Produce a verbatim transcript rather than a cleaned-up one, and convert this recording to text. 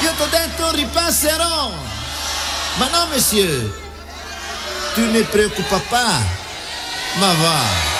Io t'ho detto ripasserò. Ma no, monsieur. Tu ne preoccupa pas. Ma va.